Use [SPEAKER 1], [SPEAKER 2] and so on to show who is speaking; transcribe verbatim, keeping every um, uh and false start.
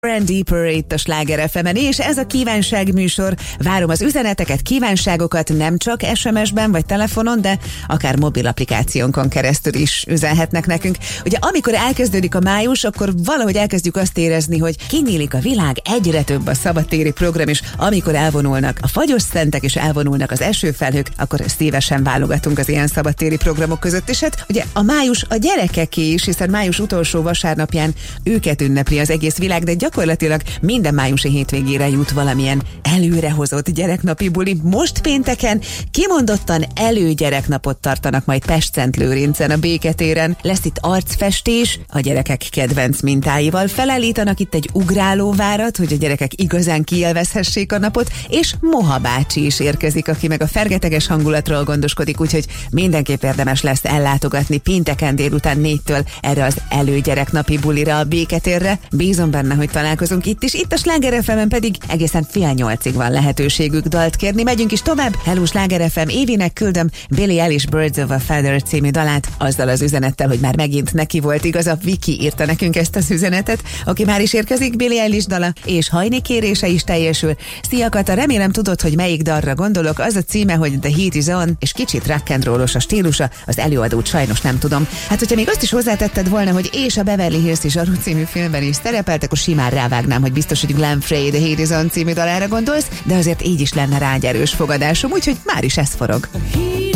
[SPEAKER 1] and Deeper itt a Sláger ef emen, és ez a kívánságműsor. Várom az üzeneteket, kívánságokat nem csak es em es-ben vagy telefonon, de akár mobil applikációnkon keresztül is üzenhetnek nekünk. Ugye amikor elkezdődik a május, akkor valahogy elkezdjük azt érezni, hogy kinyílik a világ, egyre több a szabadtéri program, és amikor elvonulnak a fagyos szentek és elvonulnak az esőfelhők, akkor szívesen válogatunk az ilyen szabadtéri programok között. És hát ugye a május a gyerekeké is, hiszen május utolsó vasárnapján őket ünnepli az egész világ, de gyakorlatilag minden májusi hétvégére jut valamilyen előrehozott gyereknapi buli. Most pénteken kimondottan előgyereknapot tartanak majd Pest-Szentlőrincen a Béketéren. Lesz itt arcfestés, a gyerekek kedvenc mintáival. Felállítanak itt egy ugrálóvárat, hogy a gyerekek igazán kielvezhessék a napot, és Moha bácsi is érkezik, aki meg a fergeteges hangulatról gondoskodik, úgyhogy mindenképp érdemes lesz ellátogatni pénteken délután négytől erre az előgyereknapi bulira a Béketérre. Bízom benne, hogy találkozunk itt is. Itt a Sláger ef emen pedig egészen fél nyolcig van lehetőségük dalt kérni. Megyünk is tovább. Hello Sláger ef em, Évinek küldöm Billie Eilish Birds of a Feather című dalát, azzal az üzenettel, hogy már megint neki volt igaza. Viki írta nekünk ezt az üzenetet, aki már is érkezik, Billie Eilish dala, és Hajni kérése is teljesül. Szia Kata, remélem tudod, hogy melyik dalra gondolok. Az a címe, hogy The Heat is On, és kicsit rock and rollos a stílusa, az előadót sajnos nem tudom. Hát, hogyha még azt is hozzátetted volna, hogy és a Beverly Hills is Zsaru című filmben is szerepelt, akkor simán rávágnám, hogy biztos, hogy Glenn Frey The Heat is On című dalára gondolsz, de azért így is lenne rá egy erős fogadásom, úgyhogy már is ez forog.